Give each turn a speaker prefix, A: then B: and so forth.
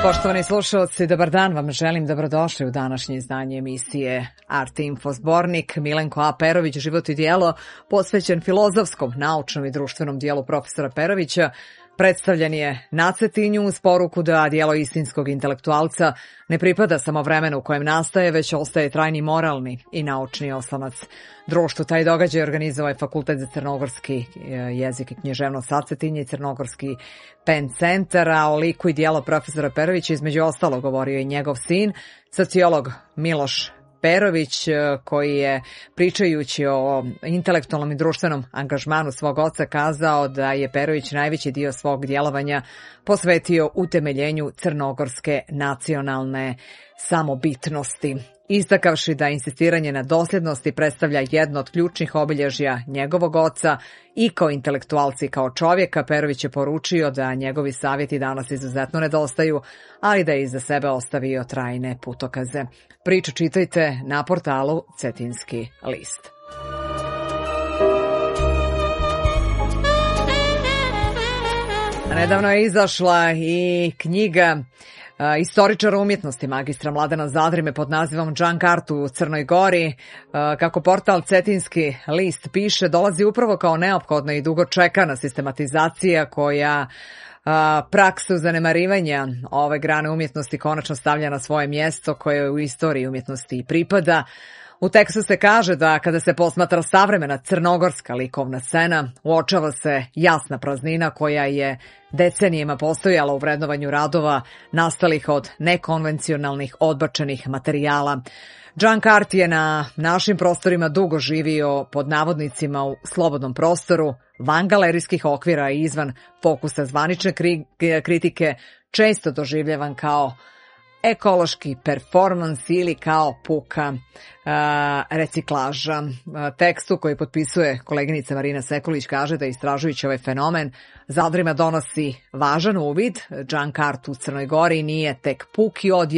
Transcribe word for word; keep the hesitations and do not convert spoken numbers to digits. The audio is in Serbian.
A: Poštovani slušalci, dobar dan vam želim, dobrodošli u današnje izdanje emisije Art Info Zbornik. Milenko A. Perović, život i dijelo, posvećen filozofskom, naučnom i društvenom dijelu profesora Perovića, predstavljen je na Cetinju uz poruku da dijelo istinskog intelektualca ne pripada samo vremenu u kojem nastaje, već ostaje trajni moralni i naučni oslonac društvu. Taj događaj organizovao je Fakultet za crnogorski jezik i književnost sa Cetinje i Crnogorski pen centar, a o liku i dijelo profesora Perovića između ostalo govorio i njegov sin, sociolog Miloš Perović, koji je, pričajući o intelektualnom i društvenom angažmanu svog oca, kazao da je Perović najveći dio svog djelovanja posvetio utemeljenju crnogorske nacionalne samobitnosti, istakavši da insistiranje na dosljednosti predstavlja jedno od ključnih obilježja njegovog oca i kao intelektualci kao čovjeka. Perović je poručio da njegovi savjeti danas izuzetno nedostaju, ali da je iza sebe ostavio trajne putokaze. Priču čitajte na portalu Cetinski list. Nedavno je izašla i knjiga Uh, istoričara umjetnosti magistra Mladena Zadrime pod nazivom Junk Art u Crnoj Gori. Uh, kako portal Cetinski list piše, dolazi upravo kao neophodna i dugo čekana sistematizacija koja uh, praksu zanemarivanja ove grane umjetnosti konačno stavlja na svoje mjesto koje u istoriji umjetnosti i pripada. U tekstu se kaže da kada se posmatra savremena crnogorska likovna scena, uočava se jasna praznina koja je decenijima postojala u vrednovanju radova nastalih od nekonvencionalnih odbačenih materijala. Junk art je na našim prostorima dugo živio pod navodnicima u slobodnom prostoru, van galerijskih okvira i izvan fokusa zvanične kritike, često doživljavan kao ekološki performans ili kao puka uh, reciklaža. Uh, tekstu koji potpisuje koleginica Marina Sekulić kaže da istražujući ovaj fenomen Zadrima donosi važan uvid. Junk art u Crnoj Gori nije tek puki odjev